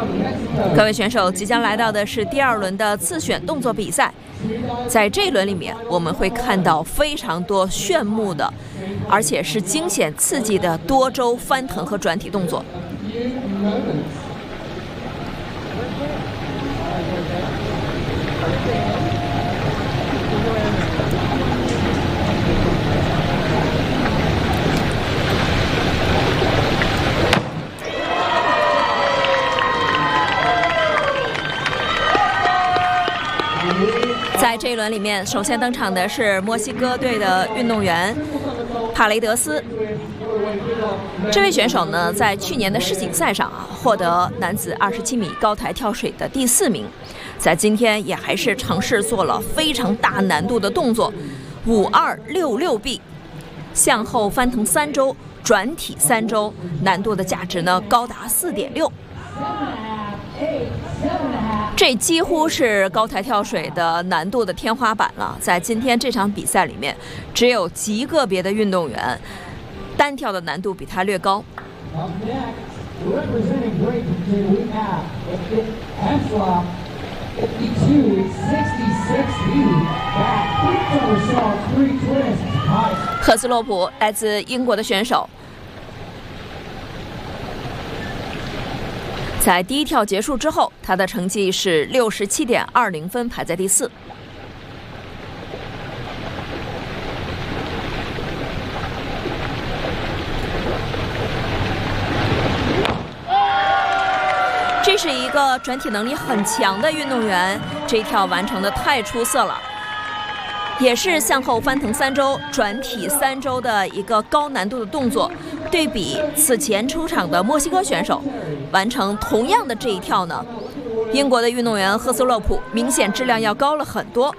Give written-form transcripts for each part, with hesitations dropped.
各位选手，即将来到的是第2轮的自选动作比赛。在这一轮里面，我们会看到非常多炫目的，而且是惊险刺激的多周翻腾和转体动作。在这一轮里面，首先登场的是墨西哥队的运动员帕雷德斯。这位选手呢，在去年的世锦赛上获得男子27米高台跳水的第4名，在今天也还是尝试做了非常大难度的动作，5266B， 向后翻腾3周，转体3周，难度的价值呢高达4.6。这几乎是高台跳水的难度的天花板了。在今天这场比赛里面，只有极个别的运动员单跳的难度比他略高。赫斯洛普来自英国的选手，在第一跳结束之后，他的成绩是67.20分，排在第4。这是一个转体能力很强的运动员，这一跳完成的太出色了，也是向后翻腾3周，转体3周的一个高难度的动作。对比此前出场的墨西哥选手，完成同样的这一跳呢，英国的运动员赫斯洛普明显质量要高了很多。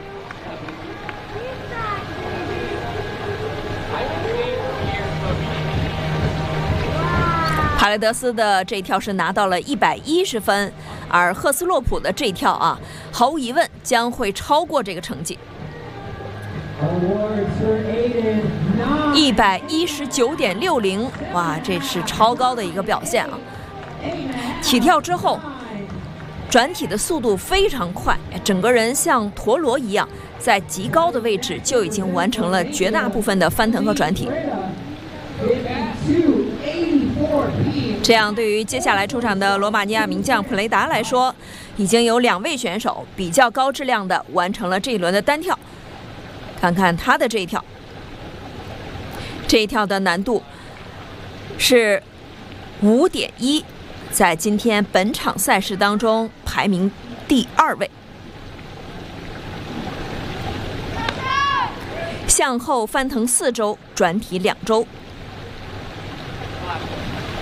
帕雷德斯的这一跳是拿到了110分，而赫斯洛普的这一跳毫无疑问将会超过这个成绩。119.60，哇，这是超高的一个表现啊！起跳之后，转体的速度非常快，整个人像陀螺一样，在极高的位置就已经完成了绝大部分的翻腾和转体。这样对于接下来出场的罗马尼亚名将普雷达来说，已经有2位选手比较高质量的完成了这一轮的单跳。看看他的这一跳，这一跳的难度是5.1，在今天本场赛事当中排名第2位。向后翻腾4周，转体2周。